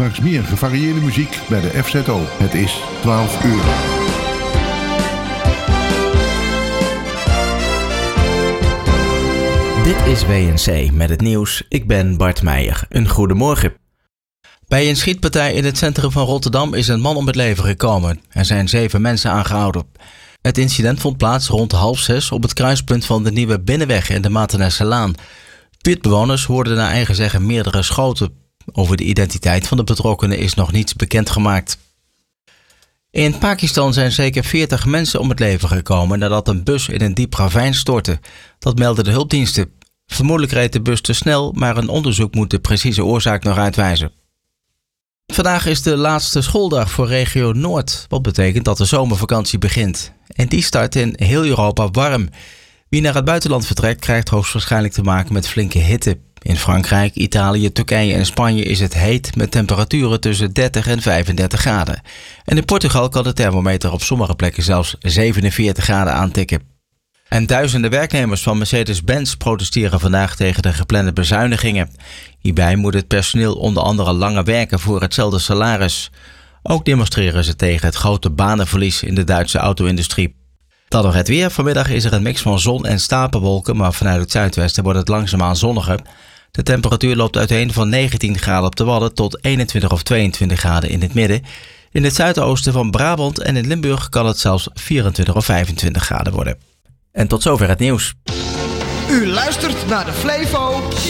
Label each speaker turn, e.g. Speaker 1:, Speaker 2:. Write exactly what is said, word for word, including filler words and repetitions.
Speaker 1: Straks meer gevarieerde muziek bij de F Z O. Het is twaalf uur.
Speaker 2: Dit is W N C met het nieuws. Ik ben Bart Meijer. Een goedemorgen. Bij een schietpartij in het centrum van Rotterdam is een man om het leven gekomen. Er zijn zeven mensen aangehouden. Het incident vond plaats rond half zes op het kruispunt van de Nieuwe Binnenweg en de Maartenesselaan. Buurtbewoners hoorden naar eigen zeggen meerdere schoten. Over de identiteit van de betrokkenen is nog niets bekendgemaakt. In Pakistan zijn zeker veertig mensen om het leven gekomen nadat een bus in een diep ravijn stortte. Dat melden de hulpdiensten. Vermoedelijk reed de bus te snel, maar een onderzoek moet de precieze oorzaak nog uitwijzen. Vandaag is de laatste schooldag voor regio Noord, wat betekent dat de zomervakantie begint. En die start in heel Europa warm. Wie naar het buitenland vertrekt krijgt hoogstwaarschijnlijk te maken met flinke hitte. In Frankrijk, Italië, Turkije en Spanje is het heet met temperaturen tussen dertig en vijfendertig graden. En in Portugal kan de thermometer op sommige plekken zelfs zevenenveertig graden aantikken. En duizenden werknemers van Mercedes-Benz protesteren vandaag tegen de geplande bezuinigingen. Hierbij moet het personeel onder andere langer werken voor hetzelfde salaris. Ook demonstreren ze tegen het grote banenverlies in de Duitse auto-industrie. Dan nog het weer. Vanmiddag is er een mix van zon en stapelwolken, maar vanuit het zuidwesten wordt het langzaamaan zonniger. De temperatuur loopt uiteen van negentien graden op de Wadden tot eenentwintig of tweeëntwintig graden in het midden. In het zuidoosten van Brabant en in Limburg kan het zelfs vierentwintig of vijfentwintig graden worden. En tot zover het nieuws.
Speaker 3: U luistert naar de Flevo